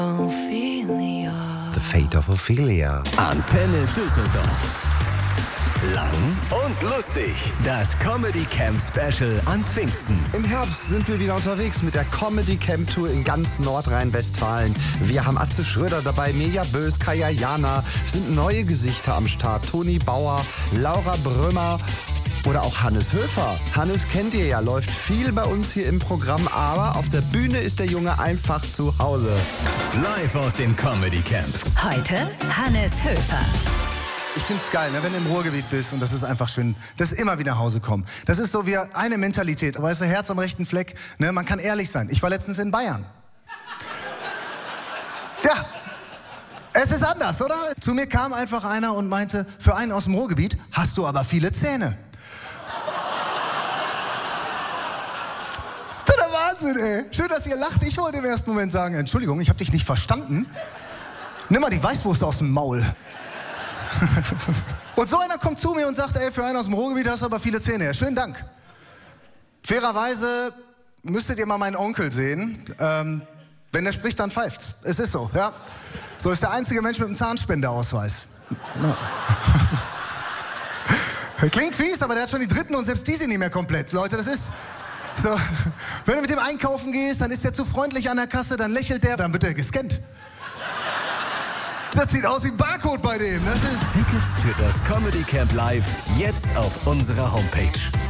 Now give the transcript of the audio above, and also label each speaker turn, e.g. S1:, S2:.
S1: The Fate of Ophelia.
S2: Antenne Düsseldorf. Lang und lustig. Das Comedy Camp Special an Pfingsten.
S1: Im Herbst sind wir wieder unterwegs mit der Comedy Camp Tour in ganz Nordrhein-Westfalen. Wir haben Atze Schröder dabei, Mirja Bös, Kaya Jana. Es sind neue Gesichter am Start. Toni Bauer, Laura Brümmer oder auch Hannes Höfer. Hannes kennt ihr ja, läuft viel bei uns hier im Programm, aber auf der Bühne ist der Junge einfach zu Hause.
S2: Live aus dem Comedy Camp.
S3: Heute Hannes Höfer.
S4: Ich find's geil, ne, wenn du im Ruhrgebiet bist und das ist einfach schön, dass immer wieder nach Hause kommen. Das ist so wie eine Mentalität, aber es ist ein Herz am rechten Fleck, ne, man kann ehrlich sein. Ich war letztens in Bayern. Ja, es ist anders, oder? Zu mir kam einfach einer und meinte, für einen aus dem Ruhrgebiet hast du aber viele Zähne. Das ist doch der Wahnsinn, ey. Schön, dass ihr lacht. Ich wollte im ersten Moment sagen, Entschuldigung, ich hab dich nicht verstanden. Nimm mal die Weißwurst aus dem Maul. Und so einer kommt zu mir und sagt, ey, für einen aus dem Ruhrgebiet hast du aber viele Zähne. Ja, schönen Dank. Fairerweise müsstet ihr mal meinen Onkel sehen. Wenn der spricht, dann pfeift's. Es ist so, ja. So ist der einzige Mensch mit einem Zahnspendeausweis. Klingt fies, aber der hat schon die dritten und selbst die sind nicht mehr komplett. Leute, das ist so. Wenn du mit dem einkaufen gehst, dann ist der zu freundlich an der Kasse, dann lächelt der, dann wird er gescannt. Das sieht aus wie ein Barcode bei dem. Das ist
S2: Tickets für das Comedy Camp Live jetzt auf unserer Homepage.